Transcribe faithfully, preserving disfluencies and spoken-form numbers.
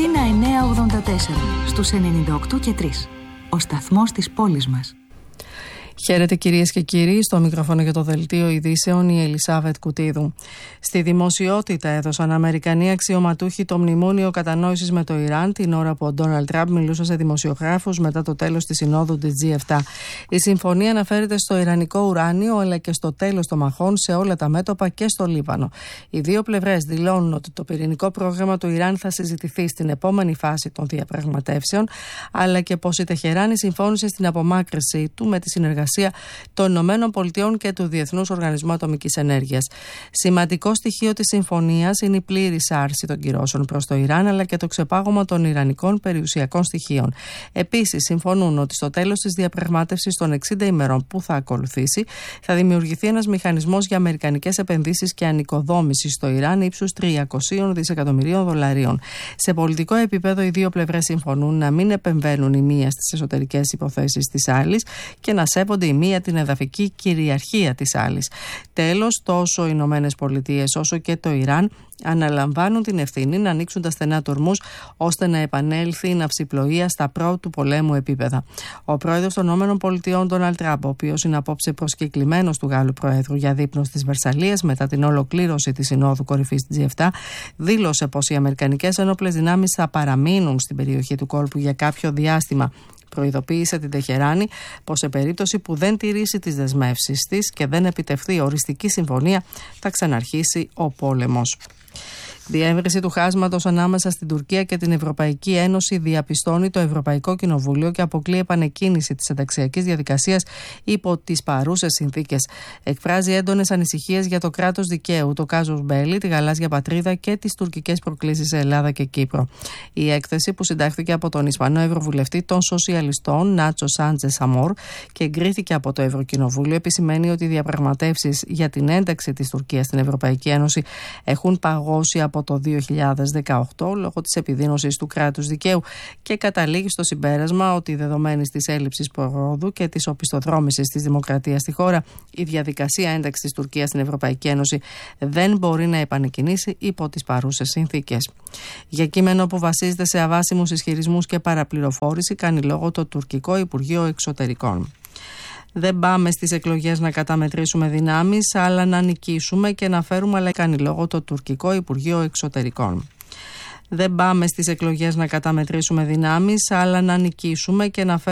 Αθήνα εννιακόσια ογδόντα τέσσερα, στους ενενήντα οκτώ και τρία. Ο σταθμός της πόλης μας. Χαίρετε κυρίες και κύριοι, στο μικρόφωνο για το δελτίο ειδήσεων η Ελισάβετ Κουτίδου. Στη δημοσιότητα έδωσαν Αμερικανοί αξιωματούχοι το μνημόνιο κατανόησης με το Ιράν την ώρα που ο Ντόναλντ Τραμπ μιλούσε σε δημοσιογράφους μετά το τέλος της συνόδου της τζι επτά. Η συμφωνία αναφέρεται στο ιρανικό ουράνιο αλλά και στο τέλος των μαχών σε όλα τα μέτωπα και στο Λίβανο. Οι δύο πλευρές δηλώνουν ότι το πυρηνικό πρόγραμμα του Ιράν θα συζητηθεί στην επόμενη φάση των διαπραγματεύσεων, αλλά και πως η Τεχεράνη συμφώνησε στην απομάκρυνση του με τη συνεργασία των Ηνωμένων Πολιτειών και του Διεθνούς Οργανισμού Ατομικής Ενέργειας. Σημαντικό στοιχείο της συμφωνίας είναι η πλήρης άρση των κυρώσεων προς το Ιράν αλλά και το ξεπάγωμα των ιρανικών περιουσιακών στοιχείων. Επίσης, συμφωνούν ότι στο τέλος της διαπραγμάτευσης των εξήντα ημερών που θα ακολουθήσει θα δημιουργηθεί ένας μηχανισμός για αμερικανικές επενδύσεις και ανοικοδόμηση στο Ιράν ύψους τριακόσια δισεκατομμυρίων δολαρίων. Σε πολιτικό επίπεδο, οι δύο πλευρές συμφωνούν να μην επεμβαίνουν η μία στις εσωτερικές υποθέσεις της άλλης και να σέβονται η μία την εδαφική κυριαρχία της άλλης. Τέλος, τόσο οι Ηνωμένες Πολιτείες όσο και το Ιράν αναλαμβάνουν την ευθύνη να ανοίξουν τα στενά του ορμούς ώστε να επανέλθει η ναυσιπλοεία στα πρώτου πολέμου επίπεδα. Ο πρόεδρος των ΗΠΑ, Ντόναλντ Τραμπ, ο οποίος είναι απόψε προσκεκλημένος του Γάλλου Προέδρου για δείπνο στις Βερσαλλίες μετά την ολοκλήρωση της Συνόδου Κορυφής της τζι επτά, δήλωσε πως οι αμερικανικές ένοπλες δυνάμεις θα παραμείνουν στην περιοχή του κόλπου για κάποιο διάστημα. Προειδοποίησε την Τεχεράνη πως σε περίπτωση που δεν τηρήσει τις δεσμεύσεις της και δεν επιτευχθεί οριστική συμφωνία θα ξαναρχίσει ο πόλεμος. Διεύρυνση του χάσματος ανάμεσα στην Τουρκία και την Ευρωπαϊκή Ένωση διαπιστώνει το Ευρωπαϊκό Κοινοβούλιο και αποκλεί επανεκκίνηση της ενταξιακής διαδικασίας υπό τις παρούσες συνθήκες. Εκφράζει έντονες ανησυχίες για το κράτος δικαίου, το κάζους μπέλι, τη γαλάζια πατρίδα και τις τουρκικές προκλήσεις σε Ελλάδα και Κύπρο. Η έκθεση, που συντάχθηκε από τον Ισπανό Ευρωβουλευτή των Σοσιαλιστών Νάτσο Σάντζες Αμόρ και εγκρίθηκε από το Ευρωκοινοβούλιο, επισημαίνει ότι οι διαπραγματεύσεις για την ένταξη της Τουρκίας στην Ευρωπαϊκή Ένωση έχουν παγώσει από το δύο χιλιάδες δεκαοκτώ λόγω της επιδείνωσης του κράτους δικαίου και καταλήγει στο συμπέρασμα ότι δεδομένης της έλλειψης προόδου και της οπισθοδρόμησης της δημοκρατίας στη χώρα, η διαδικασία ένταξης της Τουρκίας στην Ευρωπαϊκή Ένωση δεν μπορεί να επανεκκινήσει υπό τις παρούσες συνθήκες. Για κείμενο που βασίζεται σε αβάσιμους ισχυρισμούς και παραπληροφόρηση, κάνει λόγο το τουρκικό Υπουργείο Εξωτερικών. Δεν πάμε στις εκλογές να καταμετρήσουμε δυνάμεις, αλλά να νικήσουμε και να φέρουμε, αλλά κάνει λόγο το τουρκικό Υπουργείο Εξωτερικών. Δεν πάμε στις εκλογές να καταμετρήσουμε δυνάμεις, αλλά να νικήσουμε και να φέρουμε